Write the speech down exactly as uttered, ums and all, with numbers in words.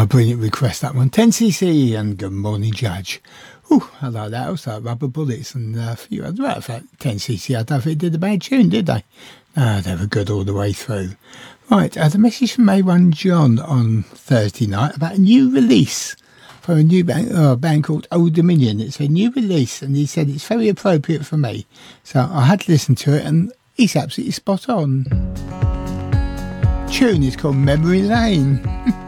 Ah, brilliant request, that one. ten c c and Good Morning Judge. Ooh, I like that. Also, Rubber Bullets and uh, a few others. Well, in fact, ten c c, I don't think they did a bad tune, did they? No, they were good all the way through. Right, uh, the message from A one John on Thursday night about a new release for a new band, uh, band called Old Dominion. It's a new release, and he said it's very appropriate for me. So I had to listen to it, and he's absolutely spot on. Tune is called Memory Lane.